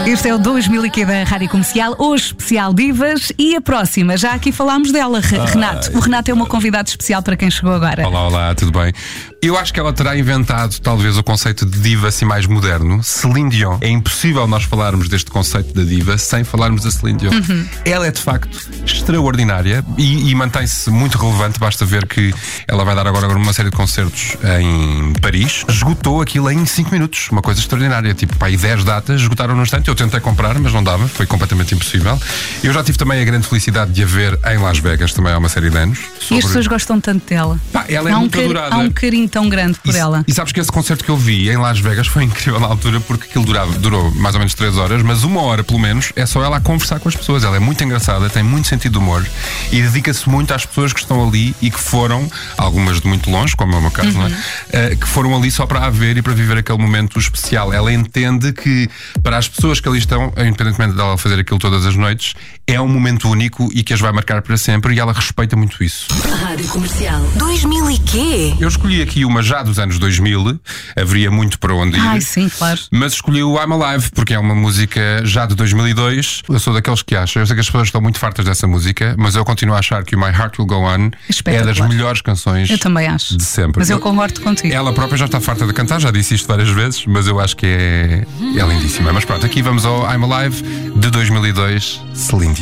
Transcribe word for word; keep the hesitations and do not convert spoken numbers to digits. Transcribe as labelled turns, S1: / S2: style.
S1: Este é o dois mil e que da Rádio Comercial, hoje especial Divas, e a próxima, já aqui falámos dela, Renato. O Renato é uma convidada especial para quem chegou agora.
S2: Olá, olá, tudo bem? Eu acho que ela terá inventado talvez o conceito de diva assim mais moderno, Celine Dion. É impossível nós falarmos deste conceito da diva sem falarmos da Celine Dion. Uhum. Ela é de facto extraordinária e, e mantém-se muito relevante. Basta ver que ela vai dar agora uma série de concertos em Paris. Esgotou aquilo em cinco minutos, uma coisa extraordinária. Tipo, pá, e dez datas esgotaram no instante. Eu tentei comprar, mas não dava, foi completamente impossível. Eu já tive também a grande felicidade de a ver em Las Vegas, também há uma série de anos. Sobre...
S1: E as pessoas gostam tanto dela.
S2: Pá, ela é
S1: há
S2: muito
S1: um
S2: adorada.
S1: Há um carinho tão grande por
S2: e,
S1: ela.
S2: E sabes que esse concerto que eu vi em Las Vegas foi incrível na altura, porque aquilo durava, durou mais ou menos três horas, mas uma hora pelo menos é só ela a conversar com as pessoas. Ela é muito engraçada, tem muito sentido de humor e dedica-se muito às pessoas que estão ali e que foram, algumas de muito longe, como é o meu caso, uhum. não é? Uh, que foram ali só para a ver e para viver aquele momento especial. Ela entende que para as pessoas que ali estão, independentemente dela fazer aquilo todas as noites, é um momento único e que as vai marcar para sempre, e ela respeita muito isso.
S3: Rádio Comercial. dois mil e quê?
S2: Eu escolhi aqui uma já dos anos dois mil, haveria muito para onde ir.
S1: Ai, sim, claro.
S2: Mas escolhi o I'm Alive, porque é uma música já de dois mil e dois. Eu sou daqueles que acham, eu sei que as pessoas estão muito fartas dessa música, mas eu continuo a achar que o My Heart Will Go On é das melhores canções
S1: eu também acho.
S2: de sempre.
S1: Mas eu concordo contigo.
S2: Ela própria já está farta de cantar, já disse isto várias vezes, mas eu acho que é, é lindíssima. Mas pronto, aqui vamos ao I'm Alive de dois mil e dois, Celine Dion.